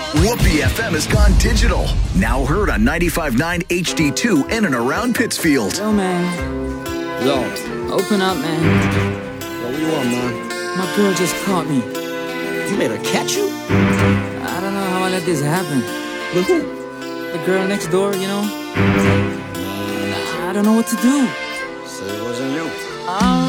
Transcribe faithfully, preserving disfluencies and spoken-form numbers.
Whoopee F M has gone digital. Now heard on ninety-five point nine H D two in and around Pittsfield. Yo, man. Yo. Open up, man. Yo, what you want, man? My girl just caught me. You made her catch you? I don't know how I let this happen. With who? The girl next door, you know? I don't know what to do. Said it wasn't you. I